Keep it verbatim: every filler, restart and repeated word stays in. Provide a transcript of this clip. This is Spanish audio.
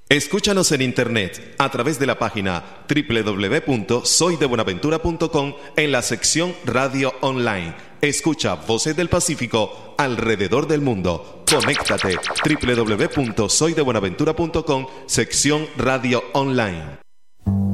Escúchanos en internet a través de la página doble u doble u doble u punto soy de buenaventura punto com en la sección Radio Online. Escucha Voces del Pacífico alrededor del mundo. Conéctate doble u doble u doble u punto soy de buenaventura punto com sección Radio Online.